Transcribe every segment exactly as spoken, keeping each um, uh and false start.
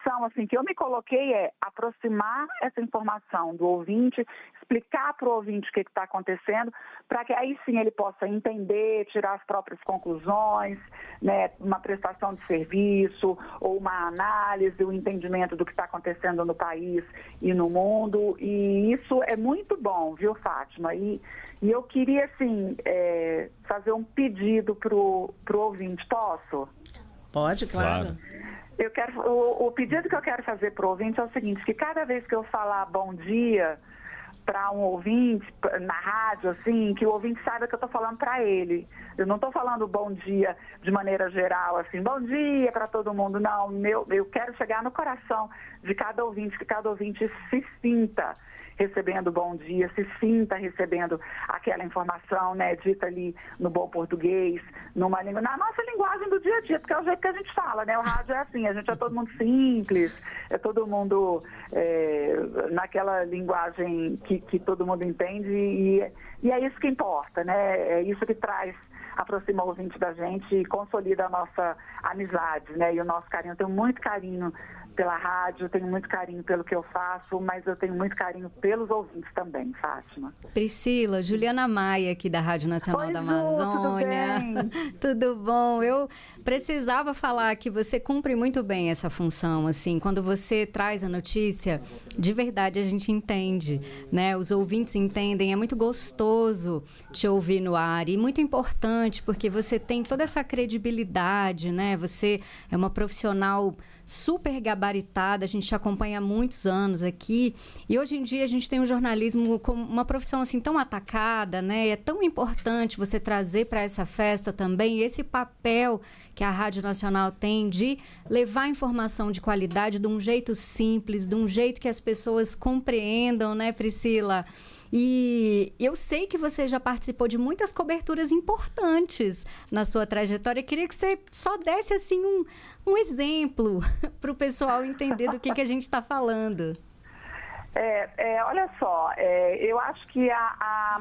função assim, que eu me coloquei é aproximar essa informação do ouvinte, explicar para o ouvinte o que está acontecendo, para que aí sim ele possa entender, tirar as próprias conclusões, né, uma prestação de serviço ou uma análise, o um entendimento do que está acontecendo no país e no mundo. E isso é muito bom, viu, Fátima? E, e eu queria, assim, é, fazer um pedido para o ouvinte. Posso? Pode, claro. claro. Eu quero, o, o pedido que eu quero fazer para o ouvinte é o seguinte, que cada vez que eu falar bom dia para um ouvinte, na rádio, assim, que o ouvinte saiba que eu estou falando para ele. Eu não estou falando bom dia de maneira geral, assim, bom dia para todo mundo, não. Meu, eu quero chegar no coração de cada ouvinte, que cada ouvinte se sinta recebendo bom dia, se sinta recebendo aquela informação, né, dita ali no bom português, numa língua, na nossa linguagem do dia a dia, porque é o jeito que a gente fala, né, o rádio é assim, a gente é todo mundo simples, é todo mundo é, naquela linguagem que, que todo mundo entende e, e é isso que importa, né, é isso que traz, aproxima o ouvinte da gente e consolida a nossa amizade, né, e o nosso carinho. Eu tenho muito carinho pela rádio, eu tenho muito carinho pelo que eu faço, mas eu tenho muito carinho pelos ouvintes também, Fátima. Priscila, Juliana Maia, aqui da Rádio Nacional Oi, da Ju, Amazônia. Tudo bem? Tudo bom? Eu precisava falar que você cumpre muito bem essa função, assim, quando você traz a notícia, de verdade a gente entende, né? Os ouvintes entendem, é muito gostoso te ouvir no ar e muito importante, porque você tem toda essa credibilidade, né? Você é uma profissional super gabaritada, a gente te acompanha há muitos anos aqui, e hoje em dia a gente tem um jornalismo como uma profissão assim tão atacada, né? É tão importante você trazer para essa festa também esse papel que a Rádio Nacional tem de levar informação de qualidade de um jeito simples, de um jeito que as pessoas compreendam, né, Priscila? E eu sei que você já participou de muitas coberturas importantes na sua trajetória. Eu queria que você só desse assim um, um exemplo para o pessoal entender do que, que a gente está falando. É, é, olha só, é, eu acho que a,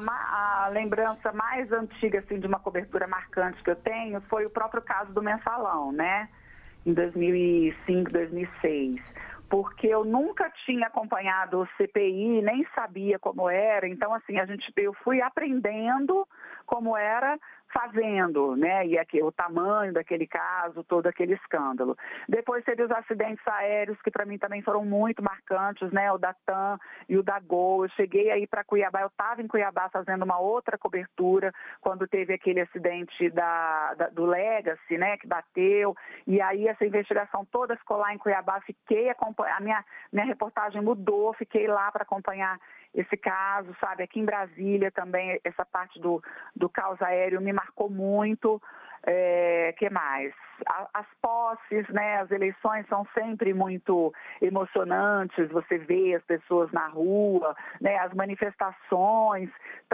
a, a lembrança mais antiga assim, de uma cobertura marcante que eu tenho foi o próprio caso do Mensalão, né? Em dois mil e cinco, dois mil e seis. Porque eu nunca tinha acompanhado o C P I, nem sabia como era. Então, assim, a gente, eu fui aprendendo como era fazendo, né? E aqui, o tamanho daquele caso, todo aquele escândalo. Depois teve os acidentes aéreos, que para mim também foram muito marcantes, né? O da TAM e o da Gol. Eu cheguei aí para Cuiabá, eu estava em Cuiabá fazendo uma outra cobertura, quando teve aquele acidente da, da, do Legacy, né? Que bateu. E aí essa investigação toda ficou lá em Cuiabá, fiquei acompanhando, a minha, minha reportagem mudou, fiquei lá para acompanhar esse caso, sabe? Aqui em Brasília também, essa parte do, do caos aéreo me marcou muito. É, que mais? As posses, né? As eleições são sempre muito emocionantes, você vê as pessoas na rua, né? As manifestações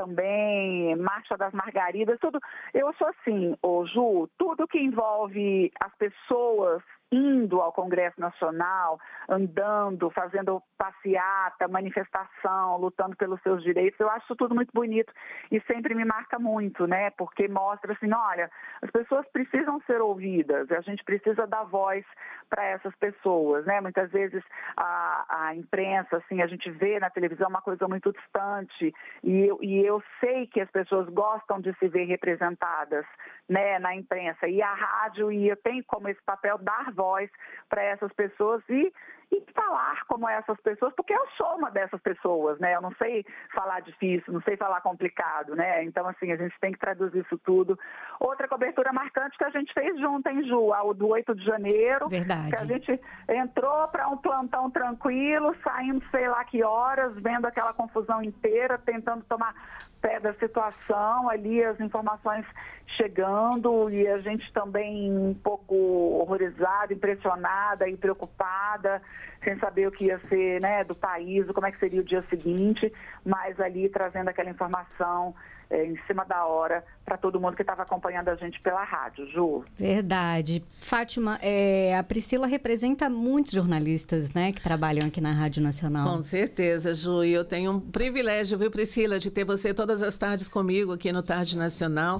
também, Marcha das Margaridas, tudo. Eu sou assim, ô Ju, tudo que envolve as pessoas indo ao Congresso Nacional, andando, fazendo passeata, manifestação, lutando pelos seus direitos, eu acho isso tudo muito bonito e sempre me marca muito, né? Porque mostra assim, olha, as pessoas precisam ser ouvidas, a gente precisa dar voz para essas pessoas, né? Muitas vezes a, a imprensa, assim, a gente vê na televisão uma coisa muito distante e eu, e eu sei que as pessoas gostam de se ver representadas, né, na imprensa e a rádio, e eu tenho como esse papel dar voz para essas pessoas e, e falar como essas pessoas, porque eu sou uma dessas pessoas, né? Eu não sei falar difícil, não sei falar complicado, né? Então, assim, a gente tem que traduzir isso tudo. Outra cobertura marcante que a gente fez junto, hein, Ju? O do oito de janeiro. Verdade. Que a gente entrou para um plantão tranquilo, saindo sei lá que horas, vendo aquela confusão inteira, tentando tomar pé da situação, ali as informações chegando e a gente também um pouco horrorizada, impressionada e preocupada, sem saber o que ia ser, né, do país, como é que seria o dia seguinte, mas ali trazendo aquela informação é, em cima da hora para todo mundo que estava acompanhando a gente pela rádio, Ju. Verdade. Fátima, é, a Priscila representa muitos jornalistas, né, que trabalham aqui na Rádio Nacional. Com certeza, Ju. E eu tenho um privilégio, viu, Priscila, de ter você todas as tardes comigo aqui no Tarde Nacional.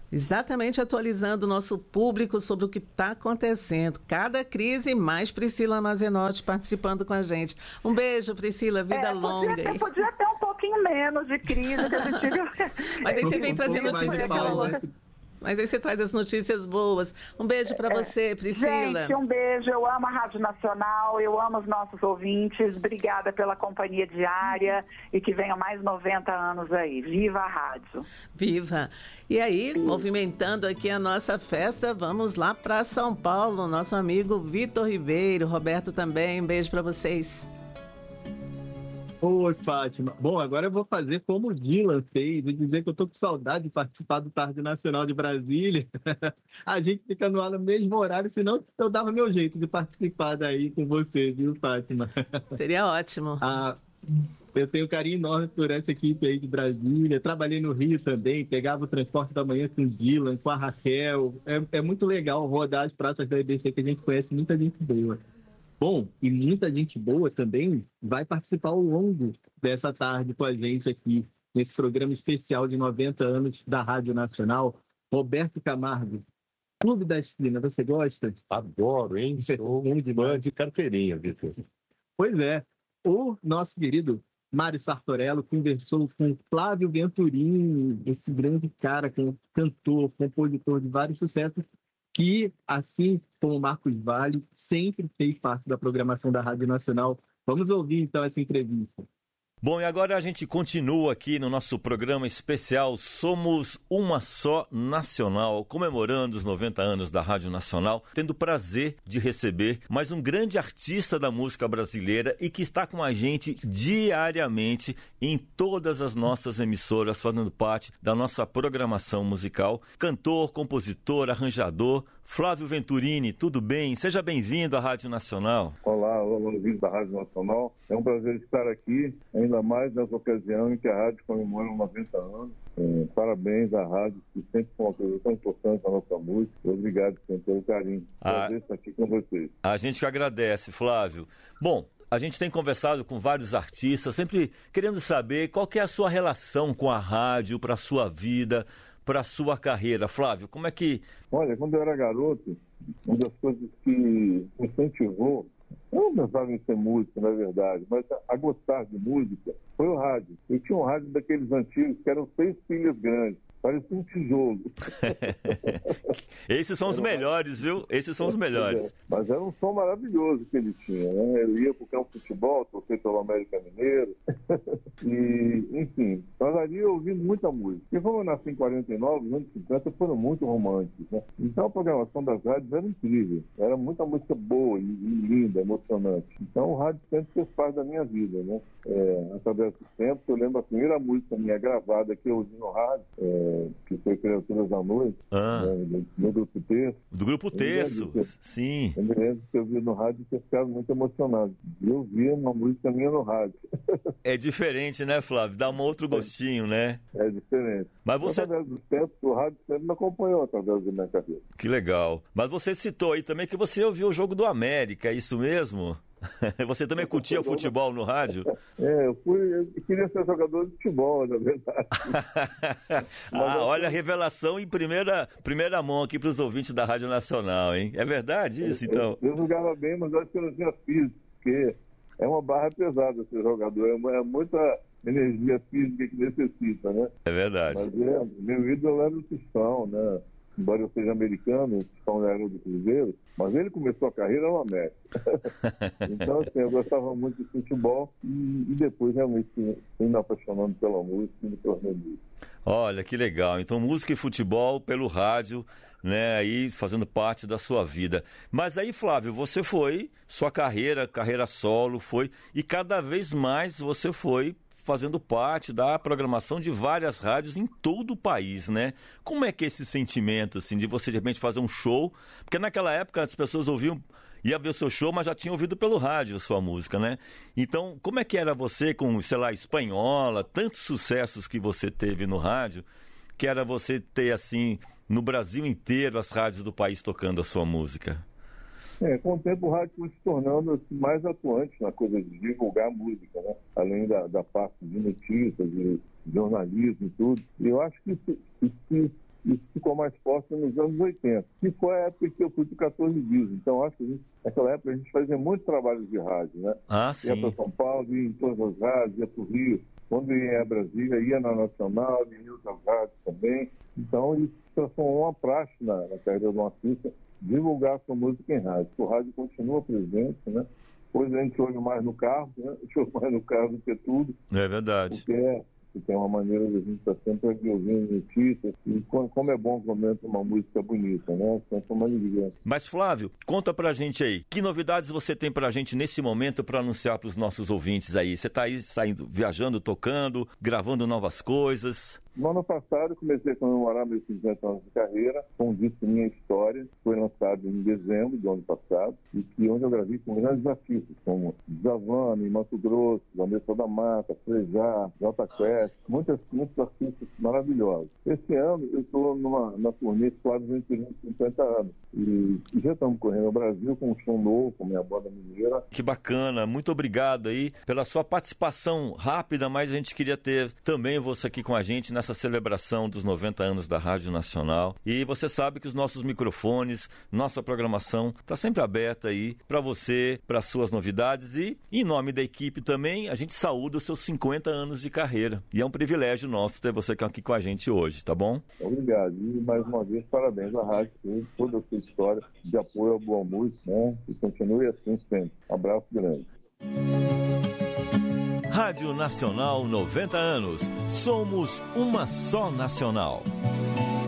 Exatamente, atualizando o nosso público sobre o que está acontecendo. Cada crise, mais Priscila Mazenotti participando com a gente. Um beijo, Priscila, vida é, longa. Podia ter, podia ter um pouquinho menos de crise. Que a gente... Mas aí você vem um trazer notícias boas. né? Mas aí você traz as notícias boas. Um beijo para você, Priscila. Gente, um beijo. Eu amo a Rádio Nacional, eu amo os nossos ouvintes. Obrigada pela companhia diária e que venham mais noventa anos aí. Viva a rádio. Viva. E aí, movimentando aqui a nossa festa, vamos lá para São Paulo. Nosso amigo Vitor Ribeiro, Roberto também. Um beijo para vocês. Oi, Fátima. Bom, agora eu vou fazer como o Dylan fez, vou dizer que eu tô com saudade de participar do Tarde Nacional de Brasília. A gente fica no ar no mesmo horário, senão eu dava meu jeito de participar daí com você, viu, Fátima? Seria ótimo. Ah, eu tenho um carinho enorme por essa equipe aí de Brasília. Trabalhei no Rio também, pegava o transporte da manhã com o Dylan, com a Raquel. É, é muito legal rodar as praças da E B C, que a gente conhece muita gente boa. Bom, e muita gente boa também vai participar ao longo dessa tarde com a gente aqui, nesse programa especial de noventa anos da Rádio Nacional. Roberto Camargo, Clube da Esquina, você gosta? Adoro, hein? Sou um de fã de carteirinha, Vitor. Pois é. O nosso querido Mário Sartorello conversou com Flávio Venturini, esse grande cara, cantor, compositor de vários sucessos, que, assim como o Marcos Vale, sempre fez parte da programação da Rádio Nacional. Vamos ouvir, então, essa entrevista. Bom, e agora a gente continua aqui no nosso programa especial Somos Uma Só Nacional, comemorando os noventa anos da Rádio Nacional, tendo o prazer de receber mais um grande artista da música brasileira e que está com a gente diariamente em todas as nossas emissoras, fazendo parte da nossa programação musical. Cantor, compositor, arranjador, Flávio Venturini, tudo bem? Seja bem-vindo à Rádio Nacional. Olá, olá, ouvintes da Rádio Nacional. É um prazer estar aqui, ainda mais nessa ocasião em que a rádio comemora noventa anos. É, parabéns à rádio, que sempre foi uma coisa tão importante na nossa música. Obrigado sempre pelo carinho. Prazer estar aqui com vocês. A gente que agradece, Flávio. Bom, a gente tem conversado com vários artistas, sempre querendo saber qual que é a sua relação com a rádio, para a sua vida, para a sua carreira. Flávio, como é que... Olha, quando eu era garoto, uma das coisas que me incentivou, eu não pensava em ser músico, na verdade, mas a gostar de música, foi o rádio. Eu tinha um rádio daqueles antigos que eram seis pilhas grandes. Parecia um tijolo. Esses são os melhores, viu? Esses são os melhores. É, mas era um som maravilhoso que ele tinha, né? Ele ia para o campo de futebol, torcer pelo América Mineiro. E, enfim, nós ali ouvindo muita música. E como eu nasci em quarenta e nove, os anos cinquenta foram muito românticos, né? Então a programação das rádios era incrível. Era muita música boa e, e linda, emocionante. Então o rádio sempre fez parte da minha vida, né? É, através do tempo, eu lembro a primeira música minha gravada que eu ouvi no rádio, é, que foi Criaturas da Noite, ah. né, do Grupo Terço. Do Grupo Terço, eu, sim. Eu me lembro que eu vi no rádio e tinha ficado muito emocionado. E eu vi uma música minha no rádio. É diferente, né, Flávio? Dá um outro gostinho, né? É diferente. Mas você... Através dos tempos, o rádio sempre me acompanhou através da minha carreira. Que legal. Mas você citou aí também que você ouviu o Jogo do América, é isso mesmo? Você também curtia futebol no rádio? É, eu, fui, eu queria ser jogador de futebol, na verdade. Ah, olha a revelação em primeira, primeira mão aqui para os ouvintes da Rádio Nacional, hein? É verdade isso, então? Eu, eu jogava bem, mas acho que eu não tinha físico, porque é uma barra pesada ser jogador, é, uma, é muita energia física que necessita, né? É verdade. Mas é, meu ídolo era o Tostão, né? Embora eu seja americano, o Tostão era do Cruzeiro, mas ele começou a carreira no América. Então, assim, eu gostava muito de futebol e, e depois realmente fui me apaixonando pela música e me tornei músico. Olha, que legal. Então, música e futebol pelo rádio, né, aí fazendo parte da sua vida. Mas aí, Flávio, você foi, sua carreira, carreira solo foi, e cada vez mais você foi fazendo parte da programação de várias rádios em todo o país, né? Como é que é esse sentimento, assim, de você de repente fazer um show? Porque naquela época as pessoas ouviam, ia ver o seu show, mas já tinham ouvido pelo rádio a sua música, né? Então, como é que era você com, sei lá, Espanhola, tantos sucessos que você teve no rádio, que era você ter, assim, no Brasil inteiro as rádios do país tocando a sua música? É, com o tempo o rádio foi se tornando assim, mais atuante na coisa de divulgar a música, né? Além da, da parte de notícias, de jornalismo e tudo. E eu acho que se, se Isso ficou mais forte nos anos oitenta, que foi a época que eu fui para quatorze Bis. Então, acho que a gente, naquela época a gente fazia muitos trabalhos de rádio, né? Ah, sim. Ia para São Paulo, ia em todas as rádios, ia para o Rio. Quando ia a Brasília, ia na Nacional, ia em outras rádios também. Então, isso transformou uma praxe na, na carreira do artista, divulgar sua música em rádio. O rádio continua presente, né? Hoje a gente ouve mais no carro, né? A gente ouve mais no carro do que tudo. É verdade. Porque é, porque é uma maneira de a gente estar sempre ouvindo notícias. E como é bom quando entra uma música bonita, né? Sempre uma alegria. Mas, Flávio, conta pra gente aí. Que novidades você tem pra gente nesse momento para anunciar pros nossos ouvintes aí? Você tá aí saindo, viajando, tocando, gravando novas coisas? No ano passado, eu comecei a comemorar meus cinquenta anos de carreira com um disco Minha História, que foi lançado em dezembro do ano passado, e que onde eu gravei com grandes artistas, como Djavan, Mato Grosso, Vanessa da Mata, Frejá, Jota Quest, muitos, muitos artistas maravilhosos. Esse ano, eu estou numa turnê Flávio entre cinquenta anos, e, e já estamos correndo ao Brasil com um show novo, com minha banda mineira. Que bacana, muito obrigado aí pela sua participação rápida, mas a gente queria ter também você aqui com a gente nessa celebração dos noventa anos da Rádio Nacional. E você sabe que os nossos microfones, nossa programação está sempre aberta aí para você, para suas novidades, e em nome da equipe também, a gente saúda os seus cinquenta anos de carreira. E é um privilégio nosso ter você aqui com a gente hoje, tá bom? Obrigado. E mais uma vez, parabéns à rádio por toda a sua história de apoio à boa música, né? E continue assim sempre. Um abraço grande. Rádio Nacional noventa anos. Somos uma só nacional.